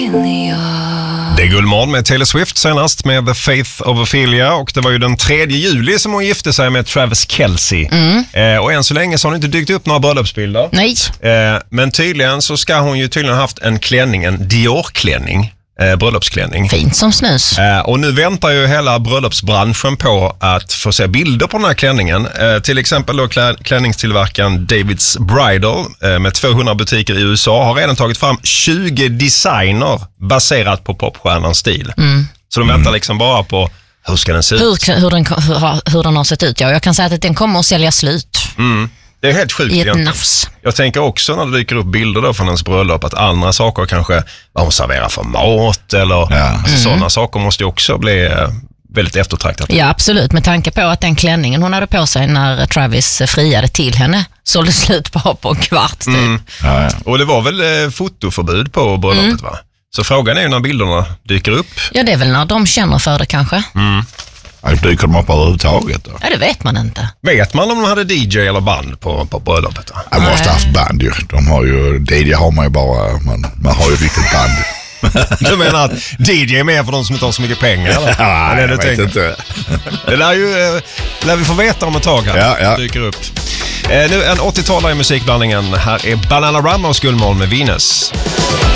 Det är Guldmorgon med Taylor Swift senast med The Faith of Ophelia, och det var ju den 3 juli som hon gifte sig med Travis Kelce. Och än så länge så har hon inte dykt upp några bröllopsbilder. Nej. Men tydligen så ska hon ju tydligen haft en klänning, en Dior-klänning. Bröllopsklänning. Fint som snus. Och nu väntar ju hela bröllopsbranschen på att få se bilder på den här klänningen. Till exempel då klänningstillverkaren David's Bridal med 200 butiker i USA har redan tagit fram 20 designer baserat på popstjärnans stil. Så de väntar liksom bara på hur ska den se ut. Hur den har sett ut. Ja, jag kan säga att den kommer att sälja slut. Det är helt sjukt i ett egentligen. nafs. Jag tänker också när det dyker upp bilder då från ens bröllop att andra saker, kanske vad hon serverar för mat eller sådana saker måste ju också bli väldigt eftertraktat. Ja, absolut. Med tanke på att den klänningen hon hade på sig när Travis friade till henne sålde slut på en kvart typ. Ja. Och det var väl fotoförbud på bröllopet va? Så frågan är ju när bilderna dyker upp. Ja, det är väl när de känner för det kanske. Dyker de upp överhuvudtaget då? Ja, det vet man inte. Vet man om de hade DJ eller band på bröllopet? Va? Jag måste ha haft band ju. De har ju, DJ har man ju bara, man har ju riktigt band. Du menar att DJ är mer för de som inte har så mycket pengar? Eller? Ja, jag vet inte. Det lär vi få veta om ett tag här. Ja. Dyker upp. Nu en 80-talare i musikblandningen. Här är Bananarama och Guldmorgon med Venus.